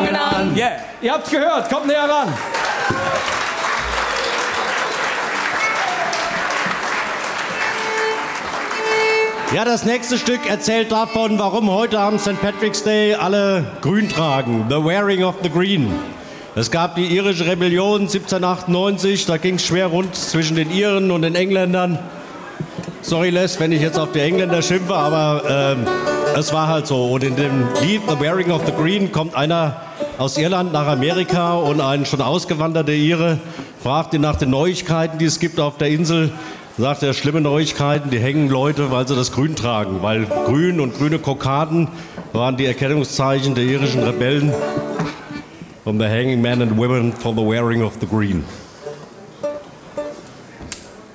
fangen an. Yeah. Ihr habt's gehört, kommt näher ran. Ja, das nächste Stück erzählt davon, warum heute am St. Patrick's Day alle grün tragen. The Wearing of the Green. Es gab die irische Rebellion 1798, da ging es schwer rund zwischen den Iren und den Engländern. Sorry Les, wenn ich jetzt auf die Engländer schimpfe, aber es war halt so. Und in dem Lied The Wearing of the Green kommt einer aus Irland nach Amerika und ein schon ausgewanderter Ire fragt ihn nach den Neuigkeiten, die es gibt auf der Insel. Sagt er, schlimme Neuigkeiten, die hängen Leute, weil sie das Grün tragen. Weil Grün und grüne Kokarden waren die Erkennungszeichen der irischen Rebellen. From the hanging men and women for the wearing of the green.